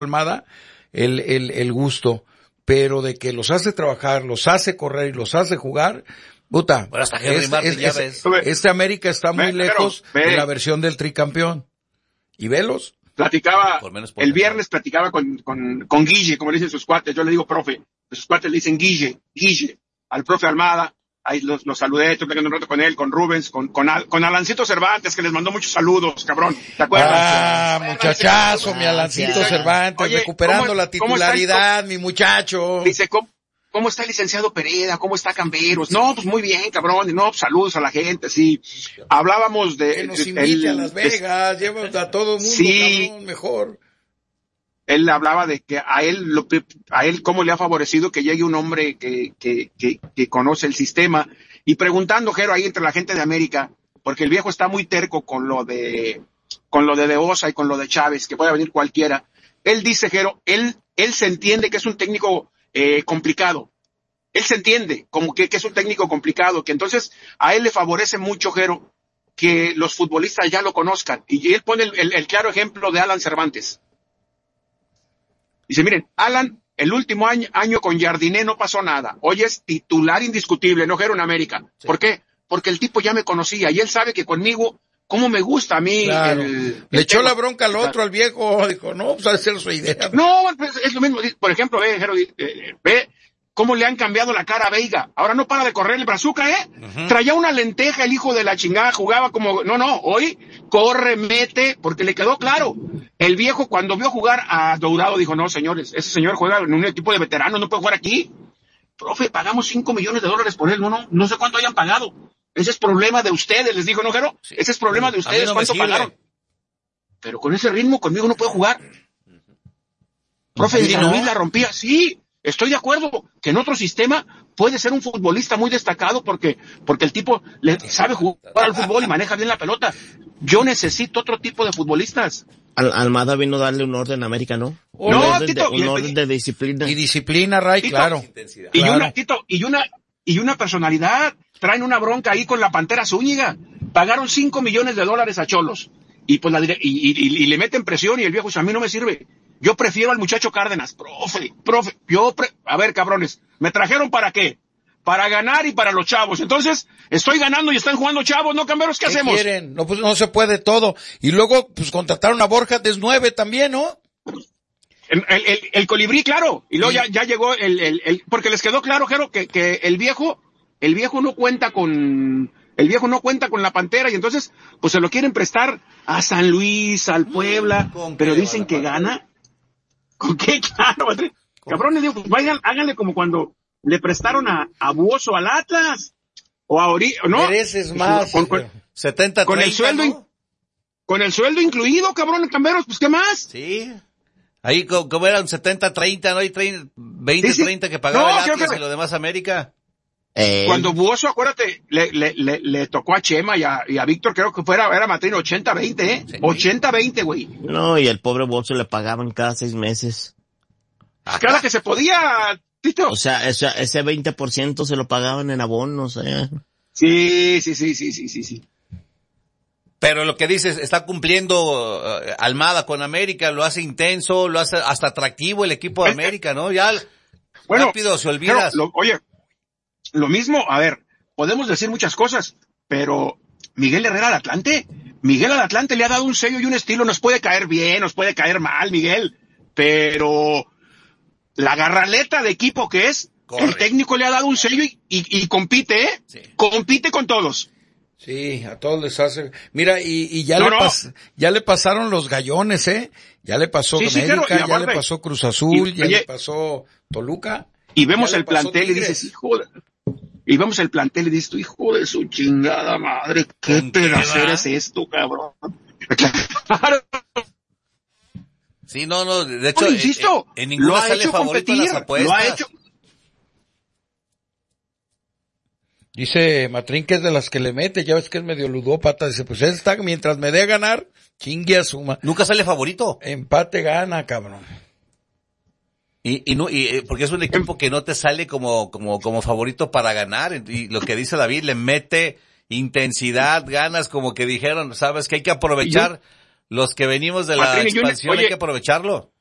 Almada el gusto, pero de que los hace trabajar, los hace correr y los hace jugar, puta, bueno, hasta Henry Martin, ya ves. Este América está muy lejos de la versión del tricampeón. Y velos. El viernes platicaba con Guille, como le dicen sus cuates, yo le digo profe, sus cuates le dicen Guille, al profe Almada, ahí los saludé, estoy platicando un rato con él, con Rubens, con Alancito Cervantes, que les mandó muchos saludos, cabrón, ¿te acuerdas? Muchachazo, mi Alancito Cervantes, oye, recuperando la titularidad, mi muchacho. Dice, ¿cómo está el licenciado Pereda? ¿Cómo está Camberos? No, pues muy bien, cabrón. No, pues saludos a la gente, sí. Hablábamos de... Que nos invite a Las Vegas, lleva a todo el mundo, sí, cabrón, mejor. Él hablaba de que a él cómo le ha favorecido que llegue un hombre que conoce el sistema. Y preguntando, Jero, ahí entre la gente de América, porque el viejo está muy terco con lo de Osa y con lo de Chávez, que puede venir cualquiera. Él dice, Jero, él se entiende que es un técnico complicado. Él se entiende como que es un técnico complicado, que entonces a él le favorece mucho, Jero, que los futbolistas ya lo conozcan. Y él pone el claro ejemplo de Alan Cervantes. Dice, miren, Alan, el último año con Jardiné no pasó nada. Hoy es titular indiscutible, no, Jero, en América. Sí. ¿Por qué? Porque el tipo ya me conocía y él sabe que conmigo, cómo me gusta a mí. Claro. Le echó la bronca al otro, al viejo, dijo, no, pues a ser su idea. No, pues es lo mismo. Por ejemplo, Jero, ve cómo le han cambiado la cara a Veiga. Ahora no para de correr el brazuca, Uh-huh. Traía una lenteja el hijo de la chingada, jugaba como, hoy corre, mete, porque le quedó claro. El viejo cuando vio jugar a Dourado dijo, no, señores, ese señor juega en un equipo de veteranos, no puede jugar aquí. Profe, pagamos $5 millones por él, no sé cuánto hayan pagado. Ese es problema de ustedes, les dijo, ¿no, Jero? Sí. Ese es problema de ustedes, no ¿cuánto pagaron? Pero con ese ritmo conmigo no puede jugar. Profe, en San Luis la rompía, sí. Estoy de acuerdo que en otro sistema puede ser un futbolista muy destacado porque el tipo sabe jugar al fútbol y maneja bien la pelota. Yo necesito otro tipo de futbolistas. Almada vino a darle un orden a América, ¿no? Un orden de disciplina. Y disciplina, Ray, Tito, claro. Y una personalidad. Traen una bronca ahí con la Pantera Zúñiga. Pagaron $5 millones a Cholos. Y pues y le meten presión y el viejo dice, a mí no me sirve. Yo prefiero al muchacho Cárdenas. Profe, a ver, cabrones, ¿me trajeron para qué? Para ganar y para los chavos. Entonces, estoy ganando y están jugando chavos, ¿no, Camberos? ¿Qué hacemos? Quieren? No, pues no se puede todo. Y luego, pues contrataron a Borja Des 9 también, ¿no? El colibrí, claro. Y luego ya llegó porque les quedó claro, Jero, que el viejo no cuenta con la Pantera y entonces, pues se lo quieren prestar a San Luis, al Puebla, pero dicen que gana. ¿Con qué? Claro, cabrones, digo, pues vayan, háganle como cuando le prestaron a Buoso al Atlas, o a ¿no? Mereces más. Con 70-30, con el sueldo, ¿no? Con el sueldo incluido, cabrón, Camberos, pues ¿qué más? Sí. Ahí como eran 70-30, ¿no? Hay 20-30 que pagaba el Atlas y lo demás América. Cuando Buoso, acuérdate, le tocó a Chema y a Víctor, creo que era Matrino, 80-20, Sí. 80-20, güey. No, y el pobre Buoso le pagaban cada 6 meses. Cada que se podía, Tito. O sea, ese 20% se lo pagaban en abonos, Sí. Pero lo que dices, está cumpliendo Almada con América, lo hace intenso, lo hace hasta atractivo el equipo de América, ¿no? Ya rápido se olvidas. Oye, lo mismo, a ver, podemos decir muchas cosas, pero Miguel Herrera al Atlante le ha dado un sello y un estilo, nos puede caer bien, nos puede caer mal, Miguel, pero la garraleta de equipo que es, Corre. El técnico le ha dado un sello y compite, Sí. Compite con todos. Sí, a todos les hace. Mira, y ya le pasaron los gallones, Ya le pasó América, claro, ya le pasó Cruz Azul, ya le pasó Toluca. Y vemos el plantel y dices, hijo de su chingada madre, qué pedacera es esto, cabrón. Claro. Sí, no, de hecho, insisto, en ninguna sale favorito en las apuestas. Lo ha hecho. Dice Matrín que es de las que le mete, ya ves que es medio ludópata, dice, pues él está, mientras me dé a ganar, chingue a suma. Nunca sale favorito. Empate gana, cabrón. Y porque es un equipo que no te sale como favorito para ganar, y lo que dice David, le mete intensidad, ganas, como que dijeron, sabes que hay que aprovechar los que venimos de la expansión, hay que aprovecharlo.